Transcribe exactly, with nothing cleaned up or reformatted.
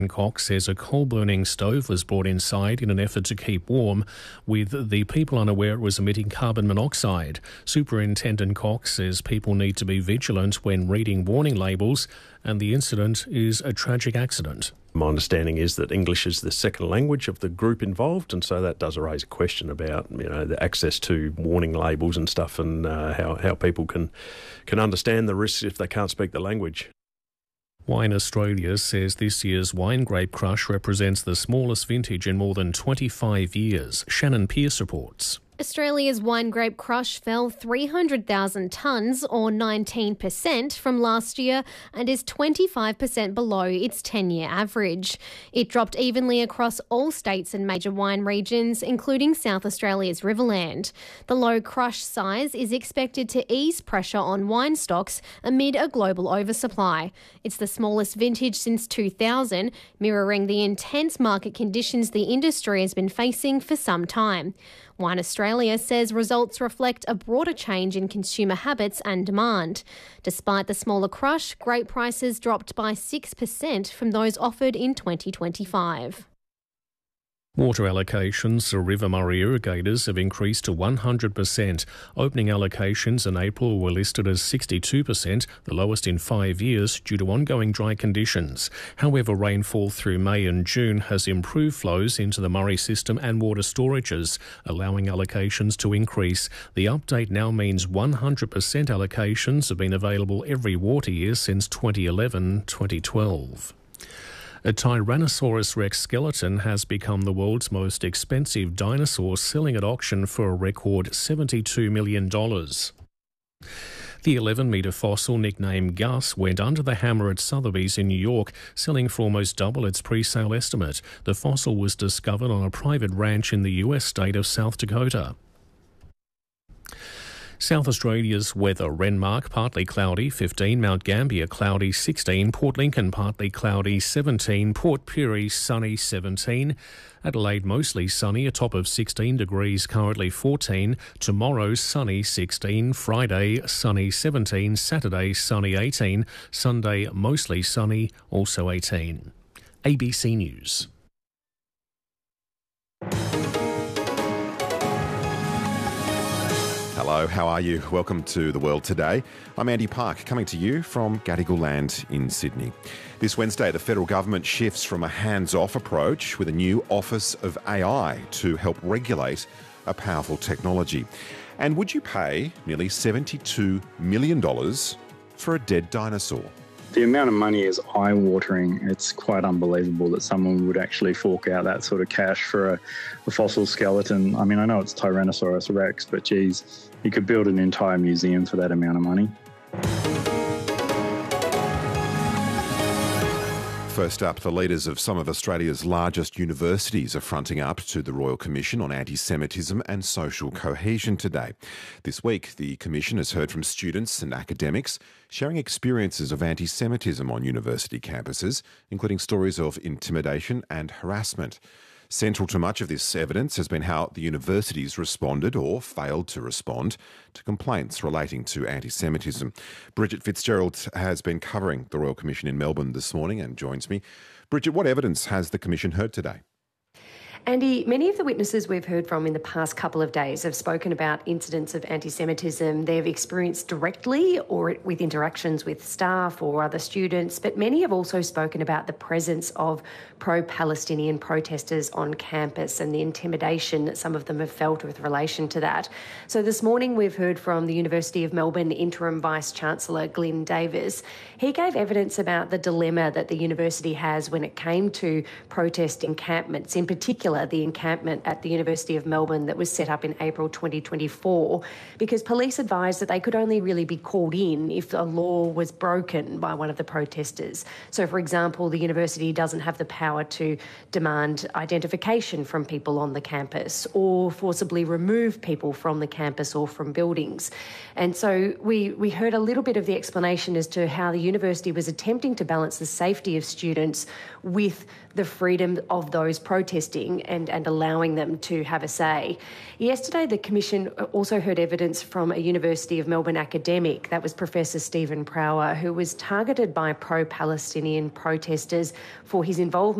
Cox says a coal-burning stove was brought inside in an effort to keep warm, with the people unaware it was emitting carbon monoxide. Superintendent Cox says people need to be vigilant when reading warning labels, and the incident is a tragic accident. My understanding is that English is the second language of the group involved, and so that does raise a question about, you know, the access to warning labels and stuff, and uh, how, how people can, can understand the risks if they can't speak the language. Wine Australia says this year's Wine Grape Crush represents the smallest vintage in more than twenty-five years. Shannon Pearce reports. Australia's Wine Grape Crush fell three hundred thousand tonnes, or nineteen percent, from last year and is twenty-five percent below its ten-year average. It dropped evenly across all states and major wine regions, including South Australia's Riverland. The low crush size is expected to ease pressure on wine stocks amid a global oversupply. It's the smallest vintage since two thousand, mirroring the intense market conditions the industry has been facing for some time. Wine Australia says results reflect a broader change in consumer habits and demand. Despite the smaller crush, grape prices dropped by six percent from those offered in twenty twenty-five. Water allocations for River Murray irrigators have increased to one hundred percent. Opening allocations in April were listed as sixty-two percent, the lowest in five years due to ongoing dry conditions. However, rainfall through May and June has improved flows into the Murray system and water storages, allowing allocations to increase. The update now means one hundred percent allocations have been available every water year since twenty eleven to twenty twelve. A Tyrannosaurus rex skeleton has become the world's most expensive dinosaur, selling at auction for a record seventy-two million dollars. The eleven-metre fossil, nicknamed Gus, went under the hammer at Sotheby's in New York, selling for almost double its pre-sale estimate. The fossil was discovered on a private ranch in the U S state of South Dakota. South Australia's weather: Renmark partly cloudy fifteen, Mount Gambier cloudy sixteen, Port Lincoln partly cloudy seventeen, Port Pirie sunny seventeen, Adelaide mostly sunny, a top of sixteen degrees, currently fourteen, tomorrow sunny sixteen, Friday sunny seventeen, Saturday sunny eighteen, Sunday mostly sunny, also eighteen. A B C News. Hello, how are you? Welcome to The World Today. I'm Andy Park, coming to you from Gadigal Land in Sydney. This Wednesday, the federal government shifts from a hands-off approach with a new Office of A I to help regulate a powerful technology. And would you pay nearly seventy-two million dollars for a dead dinosaur? The amount of money is eye-watering. It's quite unbelievable that someone would actually fork out that sort of cash for a, a fossil skeleton. I mean, I know it's Tyrannosaurus rex, but geez, you could build an entire museum for that amount of money. First up, the leaders of some of Australia's largest universities are fronting up to the Royal Commission on Anti-Semitism and Social Cohesion today. This week, the Commission has heard from students and academics sharing experiences of anti-Semitism on university campuses, including stories of intimidation and harassment. Central to much of this evidence has been how the universities responded or failed to respond to complaints relating to anti-Semitism. Bridget Fitzgerald has been covering the Royal Commission in Melbourne this morning and joins me. Bridget, what evidence has the Commission heard today? Andy, many of the witnesses we've heard from in the past couple of days have spoken about incidents of anti-Semitism they've experienced directly or with interactions with staff or other students, but many have also spoken about the presence of pro-Palestinian protesters on campus and the intimidation that some of them have felt with relation to that. So this morning we've heard from the University of Melbourne Interim Vice-Chancellor Glyn Davis. He gave evidence about the dilemma that the university has when it came to protest encampments, in particular the encampment at the University of Melbourne that was set up in April twenty twenty-four, because police advised that they could only really be called in if a law was broken by one of the protesters. So, for example, the university doesn't have the power to demand identification from people on the campus or forcibly remove people from the campus or from buildings. And so we, we heard a little bit of the explanation as to how the university was attempting to balance the safety of students with the freedom of those protesting and, and allowing them to have a say. Yesterday, the Commission also heard evidence from a University of Melbourne academic, that was Professor Stephen Prower, who was targeted by pro-Palestinian protesters for his involvement